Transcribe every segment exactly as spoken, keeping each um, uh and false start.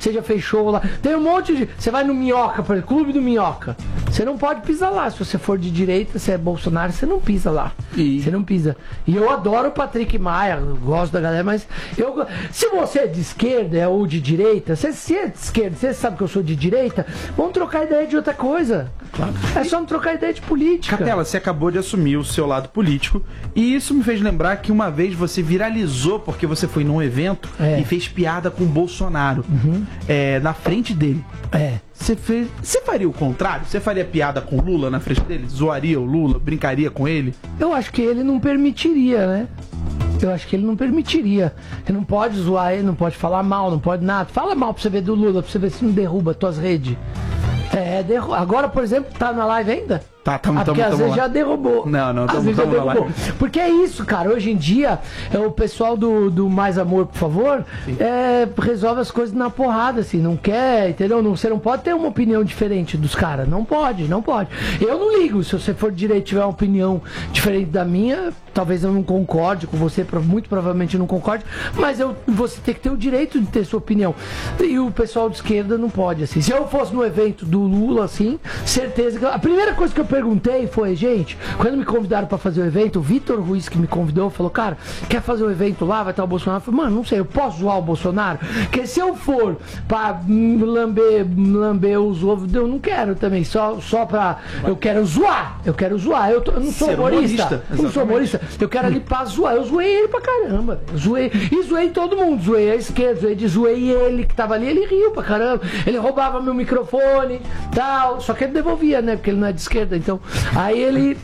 você já fez show lá. Tem um monte de... Você vai no Minhoca, por exemplo, Clube do Minhoca. Você não pode pisar lá. Se você for de direita, se é Bolsonaro, você não pisa lá. E... Você não pisa. E eu adoro o Patrick Maia, eu gosto da galera, mas eu... se você é de esquerda ou de direita, se você é de esquerda, você sabe que eu sou de direita, vamos trocar ideia de outra coisa. Claro. É só não trocar ideia de política. Capela, você acabou de assumir o seu lado político e isso me fez lembrar que uma vez você viralizou porque você foi num evento é. e fez piada com o Bolsonaro uhum. é, na frente dele. É. Você, fez, você faria o contrário? Você faria piada com o Lula na frente dele? Zoaria o Lula? Brincaria com ele? Eu acho que ele não permitiria, né? Eu acho que ele não permitiria. Ele não pode zoar ele, não pode falar mal, não pode nada. Fala mal pra você ver do Lula, pra você ver se não derruba tuas redes. É, derru... agora, por exemplo, tá na live ainda? Tá, tamo, ah, porque tamo, às tamo vezes lá. já derrubou. Não, não, tamo, tamo na live. Porque é isso, cara. Hoje em dia, é, o pessoal do, do Mais Amor, por favor, é, resolve as coisas na porrada, assim. Não quer, entendeu? Não, você não pode ter uma opinião diferente dos caras. Não pode, não pode. Eu não ligo. Se você for de direito e tiver uma opinião diferente da minha, talvez eu não concorde com você, muito provavelmente eu não concorde, mas eu, você tem que ter o direito de ter sua opinião. E o pessoal de esquerda não pode, assim. Se eu fosse no evento do Lula, assim, certeza que... A primeira coisa que eu perguntei foi, gente, quando me convidaram pra fazer o evento, o Vitor Ruiz que me convidou, falou, cara, quer fazer o evento lá, vai estar o Bolsonaro? Eu falei, mano, não sei, eu posso zoar o Bolsonaro? Porque se eu for pra lamber, lamber os ovos, eu não quero também, só, só pra... Eu quero zoar, eu quero zoar, eu, tô, eu não sou Ser humorista, humorista, eu não sou humorista, eu quero ali pra zoar, eu zoei ele pra caramba, eu zoei, e zoei todo mundo, zoei a esquerda, zoei, zoei ele que tava ali, ele riu pra caramba, ele roubava meu microfone, tal, só que ele devolvia, né, porque ele não é de esquerda, então, aí ele...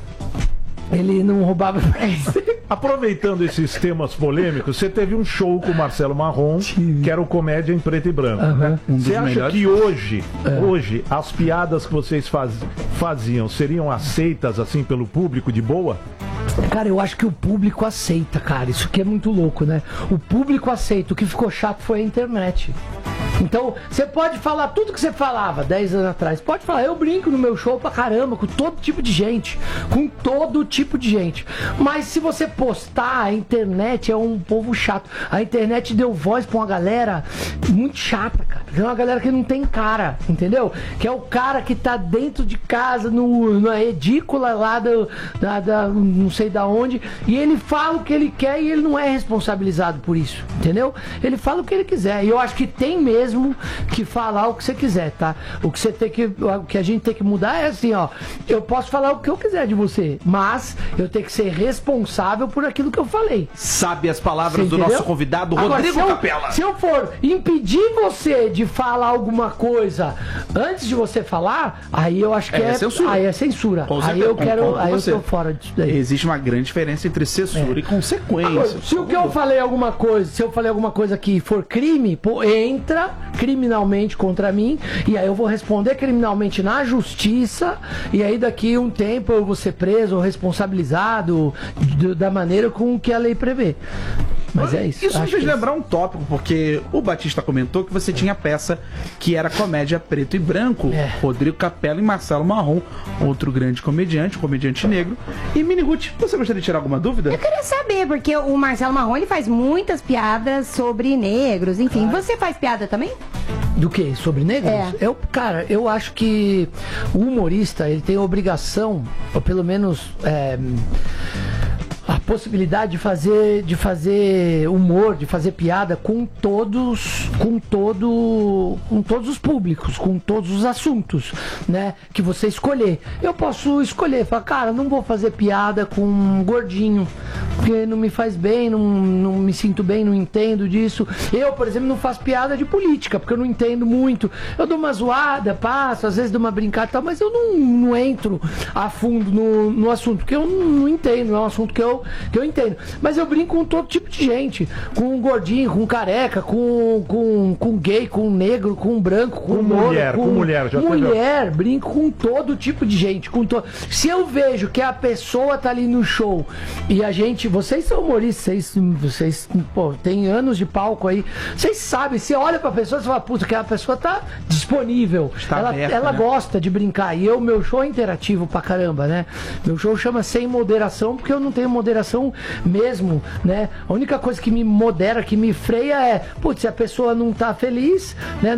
Ele não roubava mais. Aproveitando esses temas polêmicos, você teve um show com o Marcelo Marrom, que era o Comédia em Preto e Branco. Uhum. Né? Um você acha melhores. que hoje, é. hoje, as piadas que vocês faz, faziam seriam aceitas assim pelo público de boa? Cara, eu acho que o público aceita, cara. Isso aqui é muito louco, né? O público aceita. O que ficou chato foi a internet. Então, você pode falar tudo que você falava dez anos atrás. Pode falar, eu brinco no meu show pra caramba, com todo tipo de gente. Com todo tipo de gente. Mas se você postar, a internet é um povo chato. A internet deu voz pra uma galera muito chata, cara. É uma galera que não tem cara, entendeu? Que é o cara que tá dentro de casa, no, na edícula lá do, da, da, não sei da onde, e ele fala o que ele quer e ele não é responsabilizado por isso, entendeu? Ele fala o que ele quiser. E eu acho que tem mesmo que falar o que você quiser, tá? O que você tem que, o que a gente tem que mudar é assim, ó. Eu posso falar o que eu quiser de você, mas eu tenho que ser responsável por aquilo que eu falei. Sabe as palavras do nosso convidado, Rodrigo Agora, Capela. Se eu for impedir você de falar alguma coisa antes de você falar, aí eu acho que é, é censura. Aí é censura. Com aí eu quero, aí eu tô fora disso daí. Existe uma grande diferença entre censura é. e consequência. Agora, se o que eu falei alguma coisa, se eu falei alguma coisa que for crime, pô, entra criminalmente contra mim, e aí eu vou responder criminalmente na justiça, e aí daqui um tempo eu vou ser preso ou responsabilizado de, da maneira com que a lei prevê. Mas é isso. Isso me fez lembrar um tópico, porque o Batista comentou que você tinha peça que era comédia preto e branco, é. Rodrigo Capela e Marcelo Marrom, outro grande comediante, um comediante negro. E Mini Ruth, você gostaria de tirar alguma dúvida? Eu queria saber, porque o Marcelo Marrom ele faz muitas piadas sobre negros, enfim. Ah. Você faz piada também? Do que? Sobre negros? É. Eu, cara, eu acho que o humorista, ele tem a obrigação, ou pelo menos... É, a possibilidade de fazer, de fazer humor, de fazer piada com todos, com todo, com todos os públicos, com todos os assuntos, né, que você escolher. Eu posso escolher, falar, cara, não vou fazer piada com um gordinho, porque não me faz bem, não, não me sinto bem, não entendo disso. Eu, por exemplo, não faço piada de política, porque eu não entendo muito. Eu dou uma zoada, passo, às vezes dou uma brincada e tal, mas eu não, não entro a fundo no, no assunto, porque eu não, não entendo, é um assunto que eu que eu entendo, mas eu brinco com todo tipo de gente, com um gordinho, com um careca, com, com, com gay, com um negro, com um branco, com, com um mulher, com, com mulher, já mulher, teve... brinco com todo tipo de gente, com to... se eu vejo que a pessoa tá ali no show e a gente, vocês são humoristas, vocês, vocês pô, tem anos de palco aí, vocês sabem, você olha pra pessoa e fala, puta, que a pessoa tá disponível, Está ela, aberta, ela né? gosta de brincar, e eu, meu show é interativo pra caramba, né, meu show chama Sem Moderação, porque eu não tenho moderação mesmo, né? A única coisa que me modera, que me freia é, putz, se a pessoa não tá feliz, né?